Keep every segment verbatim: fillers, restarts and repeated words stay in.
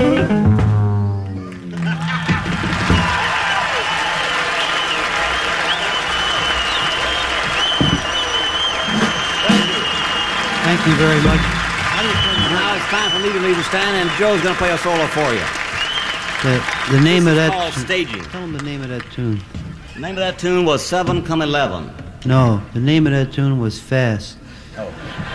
Thank you very much. Now it's time for me to leave the stand, and Joe's going to play a solo for you. The, the name This of is that... called Staging. Tell them the name of that tune. The name of that tune was Seven Come Eleven. No, the name of that tune was Fast. Oh.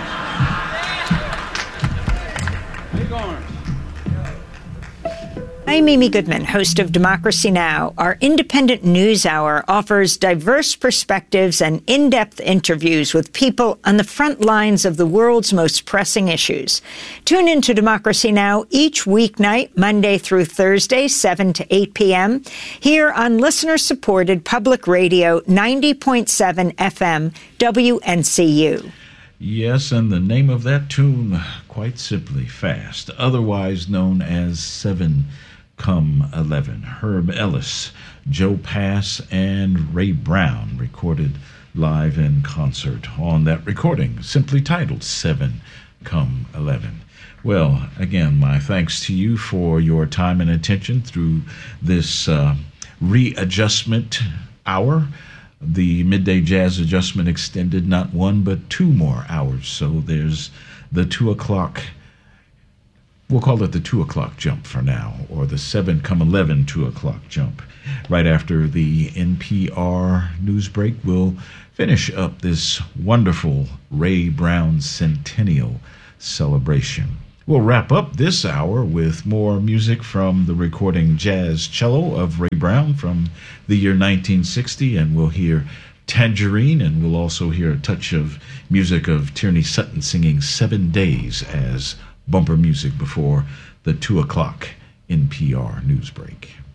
I'm Amy Goodman, host of Democracy Now! Our independent news hour offers diverse perspectives and in-depth interviews with people on the front lines of the world's most pressing issues. Tune into Democracy Now! Each weeknight, Monday through Thursday, seven to eight p.m., here on listener-supported public radio ninety point seven F M W N C U. Yes, and the name of that tune, quite simply, Fast, otherwise known as Seven Come Eleven. Herb Ellis, Joe Pass, and Ray Brown recorded live in concert on that recording, simply titled Seven Come Eleven. Well, again, my thanks to you for your time and attention through this uh, readjustment hour. The Midday Jazz Adjustment extended not one but two more hours, so there's the two o'clock. We'll call it the two o'clock jump for now, or the seven come eleven two o'clock jump. Right after the N P R news break, we'll finish up this wonderful Ray Brown Centennial celebration. We'll wrap up this hour with more music from the recording Jazz Cello of Ray Brown from the year nineteen sixty, and we'll hear Tangerine, and we'll also hear a touch of music of Tierney Sutton singing Seven Days as bumper music before the two o'clock N P R news break.